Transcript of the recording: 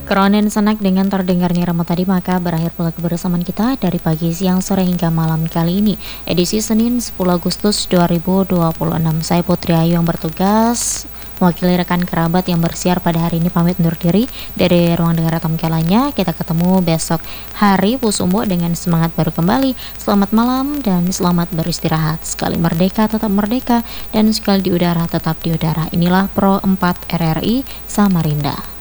Keronen Senek dengan terdengarnya remote tadi maka berakhir pula kebersamaan kita dari pagi, siang, sore hingga malam kali ini. Edisi Senin 10 Agustus 2026. Saya Putri Ayu yang bertugas mewakili rekan kerabat yang bersiar pada hari ini pamit undur diri dari ruang dengar tamkelanya. Kita ketemu besok hari Pusumbo dengan semangat baru kembali. Selamat malam dan selamat beristirahat. Sekali merdeka tetap merdeka dan sekali di udara tetap di udara. Inilah Pro 4 RRI Samarinda.